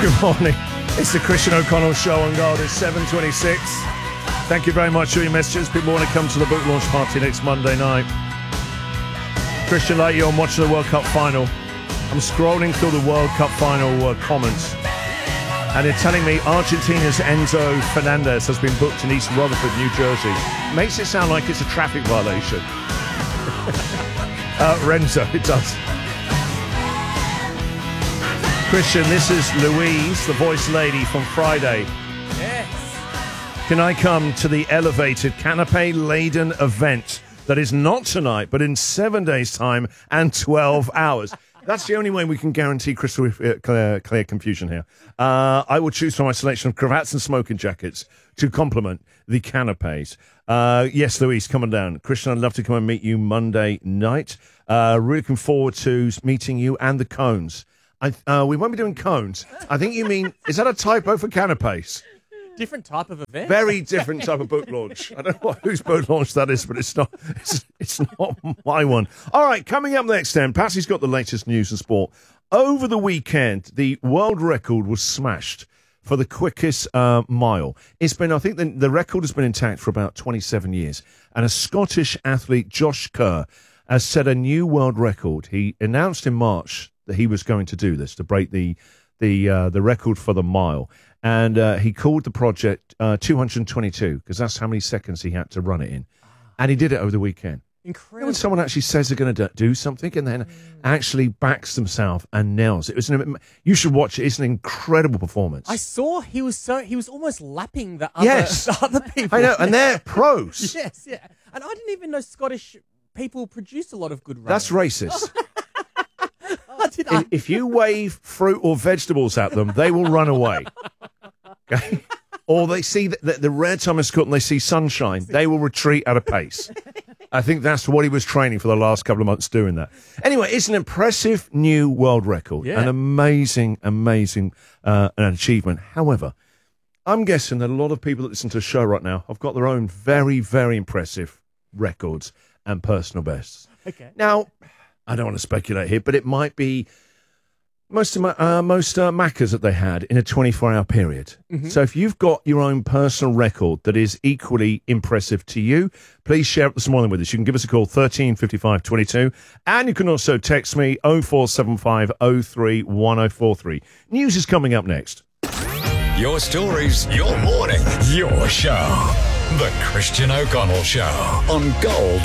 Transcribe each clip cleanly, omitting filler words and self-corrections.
Good morning. It's the Christian O'Connell Show on Gold. It's 7:26. Thank you very much for your messages. People want to come to the book launch party next Monday night. Christian, like you, I'm watching the World Cup final. I'm scrolling through the World Cup final comments, and they're telling me Argentina's Enzo Fernandez has been booked in East Rutherford, New Jersey. Makes it sound like it's a traffic violation. Renzo, it does. Christian, this is Louise, the voice lady from Friday. Yes. Can I come to the elevated canapé-laden event that is not tonight, but in 7 days' time and 12 hours? That's the only way we can guarantee crystal clear confusion here. I will choose from my selection of cravats and smoking jackets to complement the canapés. Yes, Louise, come on down. Christian, I'd love to come and meet you Monday night. Really looking forward to meeting you and the cones. We won't be doing cones. I think you mean, is that a typo for canapés? Different type of event. Very different type of book launch. I don't know whose book launch that is, but it's not my one. All right, coming up next then, Patsy's got the latest news and sport. Over the weekend, the world record was smashed for the quickest mile. It's been, I think the record has been intact for about 27 years. And a Scottish athlete, Josh Kerr, has set a new world record. He announced in March that he was going to do this, to break the record for the mile. And he called the project 222, because that's how many seconds he had to run it in. And he did it over the weekend. Incredible. You know, when someone actually says they're going to do something and then actually backs themselves and nails it. You should watch it. It's an incredible performance. I saw he was almost lapping the other people. I know, and they're pros. Yes, yeah. And I didn't even know Scottish people produce a lot of good runners. That's racist. If you wave fruit or vegetables at them, they will run away. Okay? Or they see the rare time in Scotland, they see sunshine, they will retreat at a pace. I think that's what he was training for the last couple of months doing that. Anyway, it's an impressive new world record. Yeah. An amazing an achievement. However, I'm guessing that a lot of people that listen to the show right now have got their own very, very impressive records and personal bests. Okay. Now, I don't want to speculate here, but it might be most Maccas that they had in a 24-hour period. Mm-hmm. So if you've got your own personal record that is equally impressive to you, please share it this morning with us. You can give us a call, 135522, and you can also text me, 0475 03 1043. News is coming up next. Your stories, your morning, your show. The Christian O'Connell Show on Gold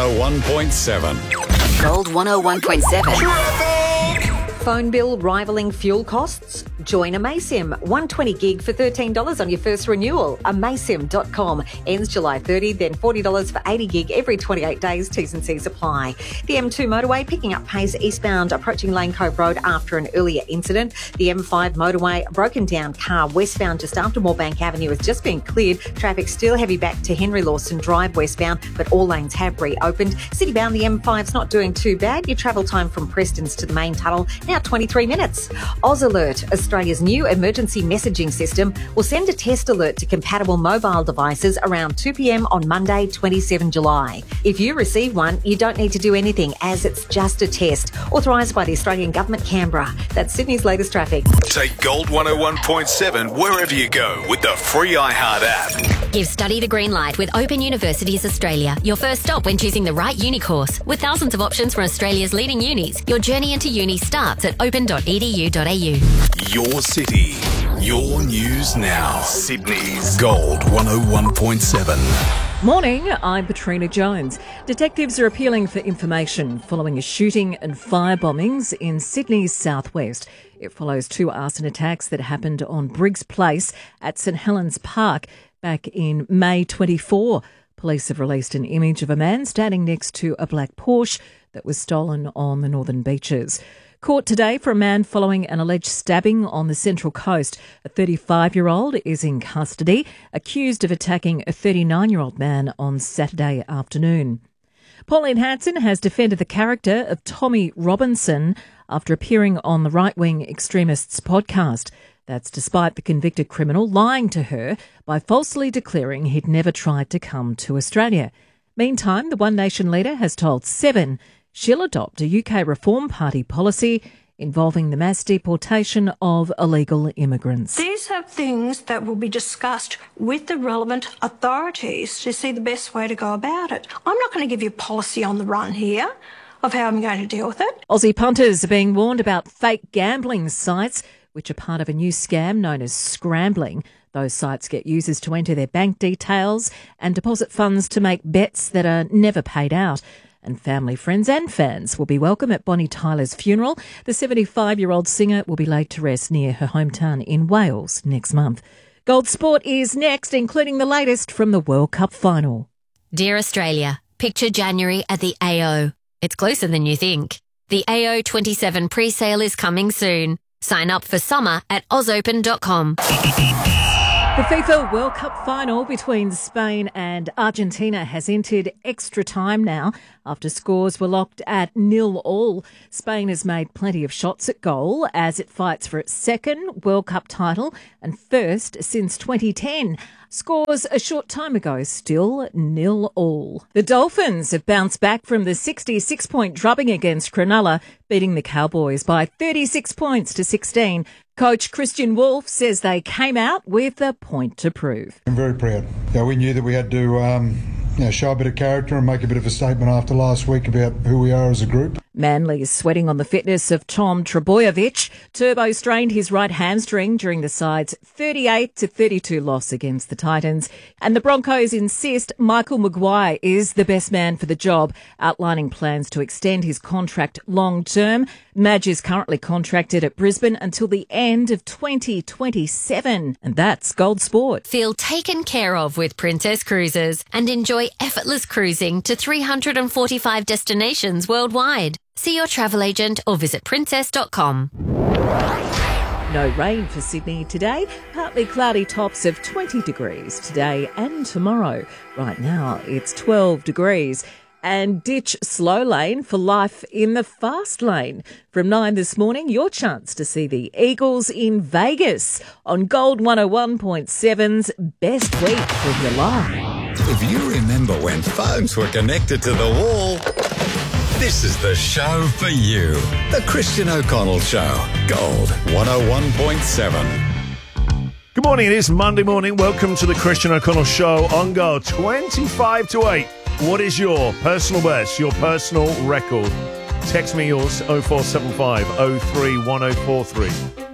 101.7. Gold 101.7. Traffic! Phone bill rivaling fuel costs? Join Amaysim. 120 gig for $13 on your first renewal. Amaysim.com. Ends July 30, then $40 for 80 gig every 28 days. T's and C's apply. The M2 motorway picking up pace eastbound approaching Lane Cove Road after an earlier incident. The M5 motorway broken down car westbound just after Moorebank Avenue has just been cleared. Traffic still heavy back to Henry Lawson Drive westbound, but all lanes have reopened. Citybound, the M5's not doing too bad. Your travel time from Preston's to the main tunnel now 23 minutes. Oz Alert, Australia's new emergency messaging system, will send a test alert to compatible mobile devices around 2 p.m. on Monday, 27 July. If you receive one, you don't need to do anything, as it's just a test. Authorised by the Australian Government, Canberra. That's Sydney's latest traffic. Take Gold 101.7 wherever you go with the free iHeart app. Give study the green light with Open Universities Australia, your first stop when choosing the right uni course. With thousands of options from Australia's leading unis, your journey into uni starts at open.edu.au. Your city, your news now. Sydney's Gold 101.7. Morning, I'm Patrina Jones. Detectives are appealing for information following a shooting and fire bombings in Sydney's southwest. It follows two arson attacks that happened on Briggs Place at St Helens Park back in May 24. Police have released an image of a man standing next to a black Porsche that was stolen on the Northern Beaches. Court today for a man following an alleged stabbing on the Central Coast. A 35-year-old is in custody, accused of attacking a 39-year-old man on Saturday afternoon. Pauline Hanson has defended the character of Tommy Robinson after appearing on the right-wing extremists podcast. That's despite the convicted criminal lying to her by falsely declaring he'd never tried to come to Australia. Meantime, the One Nation leader has told Seven she'll adopt a UK Reform Party policy involving the mass deportation of illegal immigrants. These are things that will be discussed with the relevant authorities to see the best way to go about it. I'm not going to give you policy on the run here of how I'm going to deal with it. Aussie punters are being warned about fake gambling sites, which are part of a new scam known as scrambling. Those sites get users to enter their bank details and deposit funds to make bets that are never paid out. And family, friends and fans will be welcome at Bonnie Tyler's funeral. The 75-year-old singer will be laid to rest near her hometown in Wales next month. Gold Sport is next, including the latest from the World Cup final. Dear Australia, picture January at the AO. It's closer than you think. The AO 27 pre-sale is coming soon. Sign up for summer at ozopen.com. The FIFA World Cup final between Spain and Argentina has entered extra time now after scores were locked at 0-0. Spain has made plenty of shots at goal as it fights for its second World Cup title and first since 2010. Scores a short time ago, still 0-0. The Dolphins have bounced back from the 66-point drubbing against Cronulla, beating the Cowboys by 36 points to 16. Coach Christian Wolf says they came out with a point to prove. I'm very proud. We knew that we had to show a bit of character and make a bit of a statement after last week about who we are as a group. Manly is sweating on the fitness of Tom Trebojevic. Turbo strained his right hamstring during the side's 38-32 loss against the Titans. And the Broncos insist Michael Maguire is the best man for the job, outlining plans to extend his contract long term. Madge is currently contracted at Brisbane until the end of 2027. And that's Gold Sport. Feel taken care of with Princess Cruises and enjoy effortless cruising to 345 destinations worldwide. See your travel agent or visit princess.com. No rain for Sydney today. Partly cloudy tops of 20 degrees today and tomorrow. Right now it's 12 degrees. And ditch slow lane for life in the fast lane. From 9 this morning, your chance to see the Eagles in Vegas on Gold 101.7's Best Week of Your Life. If you remember when phones were connected to the wall, this is the show for you. The Christian O'Connell Show. Gold 101.7. Good morning. It is Monday morning. Welcome to the Christian O'Connell Show on Gold 25 to 8. What is your personal best, your personal record? Text me yours 0475 03 1043.